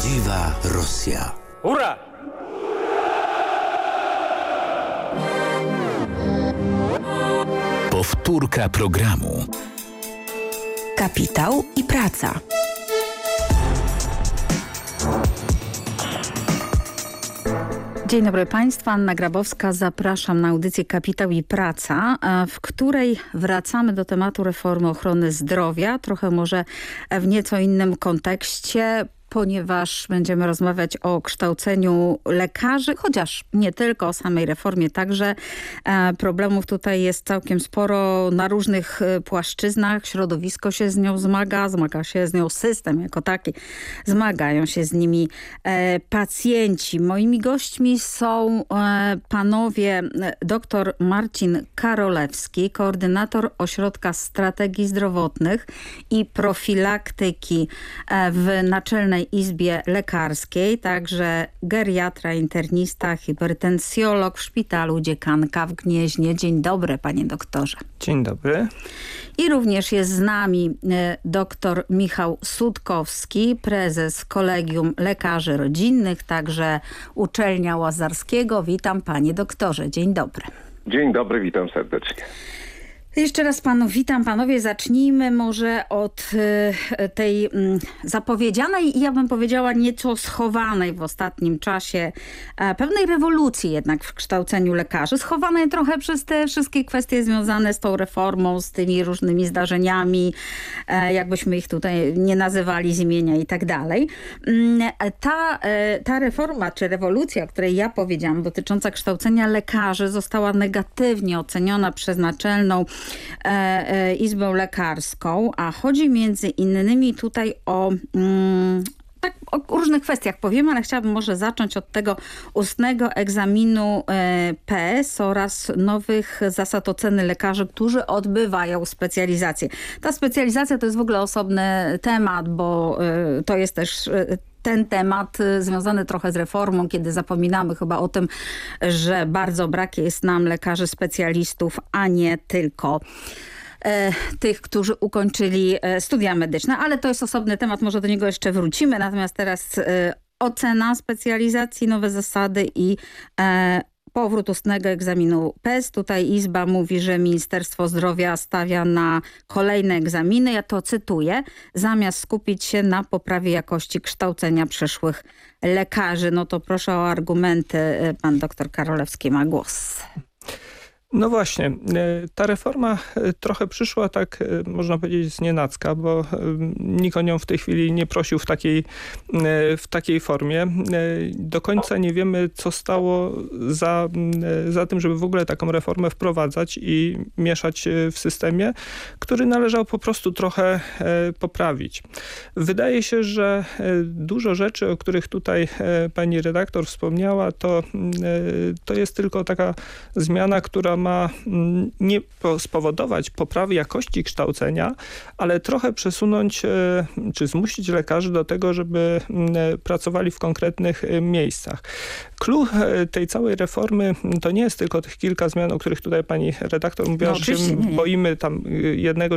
Prawdziwa Rosja. Hurra! Powtórka programu. Kapitał i praca. Dzień dobry Państwu, Anna Grabowska. Zapraszam na audycję Kapitał i Praca, w której wracamy do tematu reformy ochrony zdrowia, trochę może w nieco innym kontekście, ponieważ będziemy rozmawiać o kształceniu lekarzy, chociaż nie tylko, o samej reformie także. Problemów tutaj jest całkiem sporo na różnych płaszczyznach. Środowisko się z nią zmaga się z nią system jako taki. Zmagają się z nimi pacjenci. Moimi gośćmi są panowie dr Marcin Karolewski, koordynator Ośrodka Strategii Zdrowotnych i Profilaktyki w Naczelnej Izbie Lekarskiej, także geriatra, internista, hipertensjolog w Szpitalu Dziekanka w Gnieźnie. Dzień dobry, panie doktorze. Dzień dobry. I również jest z nami dr Michał Sutkowski, prezes Kolegium Lekarzy Rodzinnych, także Uczelnia Łazarskiego. Witam, panie doktorze. Dzień dobry. Dzień dobry, witam serdecznie. Jeszcze raz panów witam. Panowie, zacznijmy może od tej zapowiedzianej i ja bym powiedziała nieco schowanej w ostatnim czasie pewnej rewolucji jednak w kształceniu lekarzy. Schowanej trochę przez te wszystkie kwestie związane z tą reformą, z tymi różnymi zdarzeniami, jakbyśmy ich tutaj nie nazywali z imienia i tak dalej. Ta reforma czy rewolucja, o której ja powiedziałam, dotycząca kształcenia lekarzy, została negatywnie oceniona przez Naczelną Izbę Lekarską, a chodzi między innymi tutaj o różnych kwestiach powiemy, ale chciałabym może zacząć od tego ustnego egzaminu PS oraz nowych zasad oceny lekarzy, którzy odbywają specjalizację. Ta specjalizacja to jest w ogóle osobny temat, bo to jest też ten temat związany trochę z reformą, kiedy zapominamy chyba o tym, że bardzo brak jest nam lekarzy specjalistów, a nie tylko tych, którzy ukończyli studia medyczne, ale to jest osobny temat, może do niego jeszcze wrócimy. Natomiast teraz ocena specjalizacji, nowe zasady i powrót ustnego egzaminu PES. Tutaj Izba mówi, że Ministerstwo Zdrowia stawia na kolejne egzaminy. Ja to cytuję. Zamiast skupić się na poprawie jakości kształcenia przyszłych lekarzy. No to proszę o argumenty. Pan doktor Karolewski ma głos. No właśnie, ta reforma trochę przyszła tak, można powiedzieć, znienacka, bo nikt o nią w tej chwili nie prosił w takiej formie. Do końca nie wiemy, co stało za tym, żeby w ogóle taką reformę wprowadzać i mieszać w systemie, który należało po prostu trochę poprawić. Wydaje się, że dużo rzeczy, o których tutaj pani redaktor wspomniała, to jest tylko taka zmiana, która ma nie spowodować poprawy jakości kształcenia, ale trochę przesunąć czy zmusić lekarzy do tego, żeby pracowali w konkretnych miejscach. Clou tej całej reformy to nie jest tylko tych kilka zmian, o których tutaj pani redaktor mówiła, że się boimy tam jednego